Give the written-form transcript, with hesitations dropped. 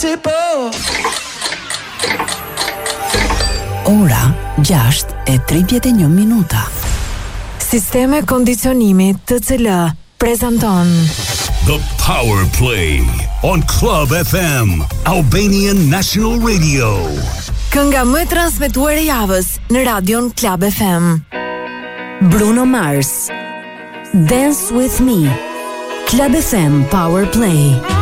invincible. Ora 6:31. Sisteme kondicionimi TCL prezanton The Power Play on Club FM, Albanian National Radio. Kënga më transmetuar e javës në radion Club FM. Bruno Mars, Dance With Me, Club FM Power Play.